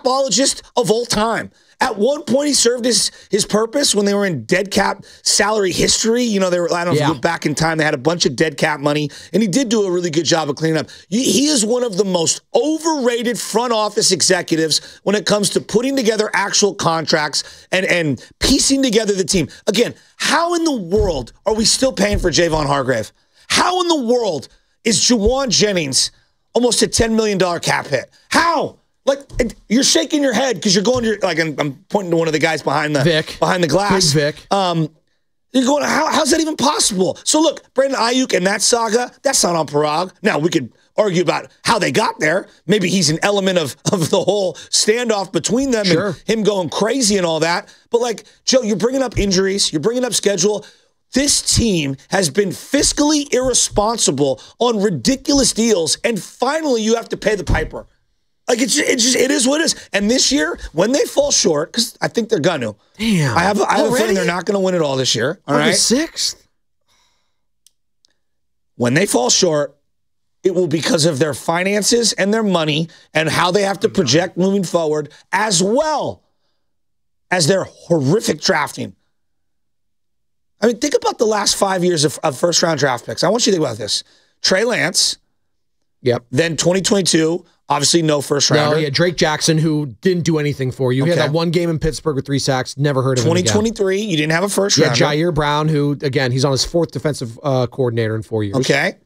capologist of all time. At one point, he served his purpose when they were in dead cap salary history. You know, they were, I don't know if you look back in time, they had a bunch of dead cap money, and he did do a really good job of cleaning up. He is one of the most overrated front office executives when it comes to putting together actual contracts and piecing together the team. Again, how in the world are we still paying for Javon Hargrave? How in the world is Juwan Jennings almost a $10 million cap hit? How? Like, you're shaking your head because you're going to, like, I'm pointing to one of the guys behind the glass. Big Vic. You're going, how's that even possible? So, look, Brandon Ayuk and that saga, that's not on Parag. Now, we could argue about how they got there. Maybe he's an element of the whole standoff between them and him going crazy and all that. But, like, Joe, you're bringing up injuries. You're bringing up schedule. This team has been fiscally irresponsible on ridiculous deals, and finally you have to pay the piper. Like, it is what it is. And this year, when they fall short, because I think they're going to. Damn. I have a feeling they're not going to win it all this year. All right? 6th? When they fall short, it will be because of their finances and their money and how they have to project moving forward, as well as their horrific drafting. I mean, think about the last 5 years of first-round draft picks. I want you to think about this. Trey Lance. Yep. Then 2022, obviously no first-rounder. No, yeah, Drake Jackson, who didn't do anything for you. He had that one game in Pittsburgh with 3 sacks. Never heard of him again. 2023, you didn't have a first-rounder. Yeah, Jair Brown, who, again, he's on his 4th defensive coordinator in 4 years. Okay.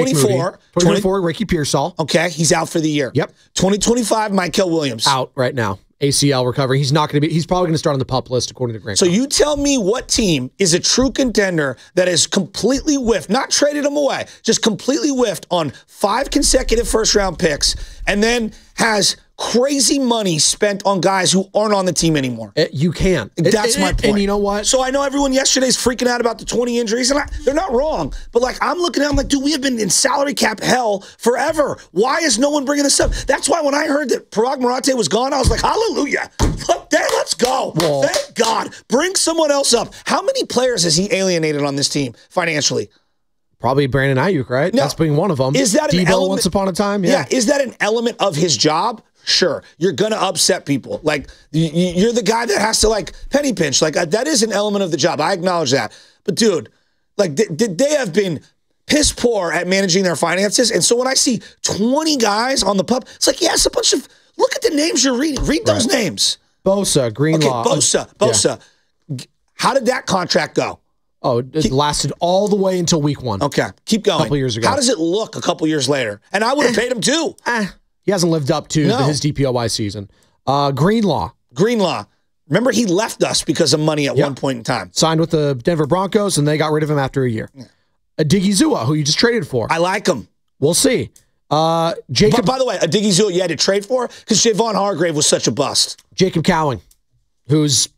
2024. Ricky Pearsall. Okay, he's out for the year. Yep. 2025, Mykel Williams. Out right now. ACL recovery. He's not going to be. He's probably going to start on the PUP list according to Grant. So you tell me what team is a true contender that has completely whiffed, not traded them away, just completely whiffed on 5 consecutive first-round picks, and then has crazy money spent on guys who aren't on the team anymore. You can't. That's my point. And you know what? So I know everyone yesterday's freaking out about the 20 injuries, and they're not wrong. But, like, I'm looking at it, I'm like, dude, we have been in salary cap hell forever. Why is no one bringing this up? That's why when I heard that Parag Marate was gone, I was like, hallelujah. Let's go. Whoa. Thank God. Bring someone else up. How many players has he alienated on this team financially? Probably Brandon Ayuk, right? Now, that's being one of them. Is that an element? Once upon a time? Yeah. Is that an element of his job? Sure. You're going to upset people. Like, you're the guy that has to, like, penny pinch. Like, that is an element of the job. I acknowledge that. But, dude, like, they have been piss poor at managing their finances. And so when I see 20 guys on the PUP, it's like, yeah, it's a bunch of, look at the names you're reading. Read those names. Bosa, Greenlaw. Okay, Bosa. Yeah. How did that contract go? Oh, it lasted all the way until week 1. Okay, keep going. A couple years ago. How does it look a couple years later? And I would have paid him too. He hasn't lived up to his DPOY season. Greenlaw. Remember, he left us because of money at one point in time. Signed with the Denver Broncos, and they got rid of him after a year. Adigizua, who you just traded for. I like him. We'll see. Jacob. By the way, Adigizua you had to trade for because Javon Hargrave was such a bust. Jacob Cowing, who's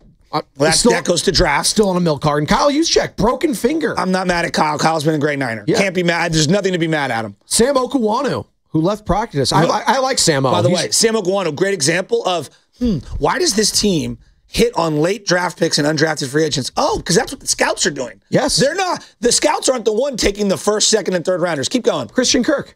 that goes to draft. Still on a milk carton. Kyle Juszczyk, broken finger. I'm not mad at Kyle. Kyle's been a great Niner. Yeah. Can't be mad. There's nothing to be mad at him. Sam Okuwanu, who left practice. I like Samo. By the way, Sam Okuwanu, great example of, why does this team hit on late draft picks and undrafted free agents? Oh, because that's what the scouts are doing. Yes. They're not. The scouts aren't the one taking the first, second, and third rounders. Keep going. Christian Kirk.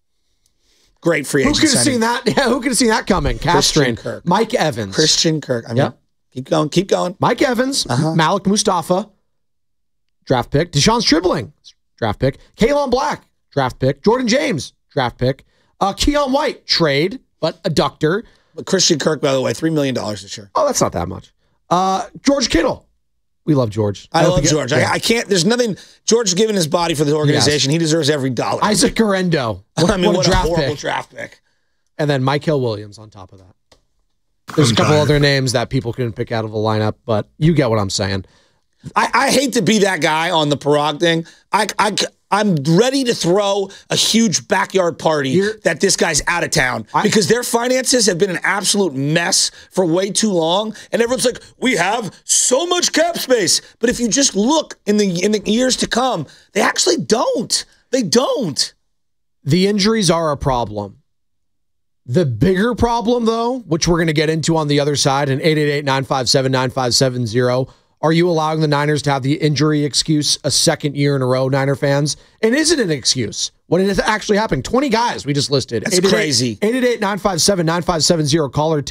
Great free agent. Who could have seen that? Yeah, who could have seen that coming? Castrin. Mike Evans. Christian Kirk. I mean, keep going. Mike Evans, Malik Mustafa, draft pick. Deshaun Stribling, draft pick. Kalen Black, draft pick. Jordan James, draft pick. Keon White, trade, but a ductor. But Christian Kirk, by the way, $3 million this year. Oh, that's not that much. George Kittle. We love George. I love George. I can't. There's nothing. George's given his body for the organization. Yes. He deserves every dollar. Isaac Garendo. What a horrible draft pick. And then Mykel Williams on top of that. There's a couple other names that people couldn't pick out of the lineup, but you get what I'm saying. I hate to be that guy on the Parag thing. I'm ready to throw a huge backyard party that this guy's out of town because their finances have been an absolute mess for way too long. And everyone's like, we have so much cap space. But if you just look in the years to come, they actually don't. They don't. The injuries are a problem. The bigger problem, though, which we're going to get into on the other side, in 888-957-9570, are you allowing the Niners to have the injury excuse a second year in a row, Niner fans? And is it an excuse when it is actually happening? 20 guys we just listed. That's crazy. 888-957-9570, caller